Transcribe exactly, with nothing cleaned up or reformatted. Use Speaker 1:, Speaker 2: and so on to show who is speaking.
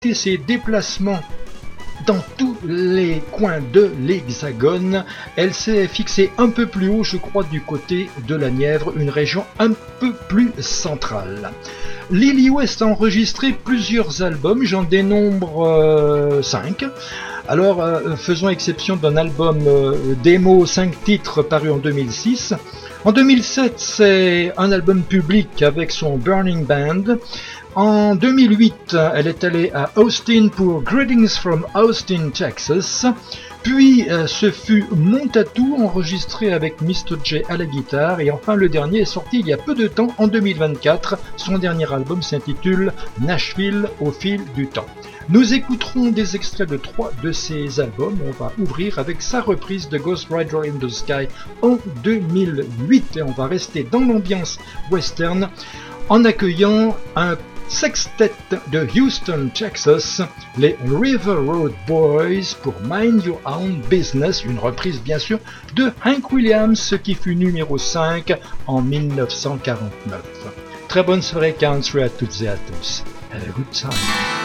Speaker 1: ses déplacements dans tous les coins de l'Hexagone. Elle s'est fixée un peu plus haut, je crois, du côté de la Nièvre, une région un peu plus centrale. Lily West a enregistré plusieurs albums, j'en dénombre euh, cinq. Alors, euh, faisons exception d'un album euh, démo cinq titres paru en deux mille six. En deux mille sept, c'est un album public avec son Burning Band. En deux mille huit, elle est allée à Austin pour Greetings from Austin, Texas. Puis euh, ce fut Mon Tattoo, enregistré avec mister J à la guitare. Et enfin, le dernier est sorti il y a peu de temps, en deux mille vingt-quatre. Son dernier album s'intitule Nashville au fil du temps. Nous écouterons des extraits de trois de ces albums. On va ouvrir avec sa reprise de Ghost Rider in the Sky en deux mille huit. Et on va rester dans l'ambiance western en accueillant un sextet de Houston, Texas, les River Road Boys pour Mind Your Own Business, une reprise bien sûr de Hank Williams qui fut numéro cinq en dix-neuf cent quarante-neuf. Très bonne soirée country à toutes et à tous. Have a good time.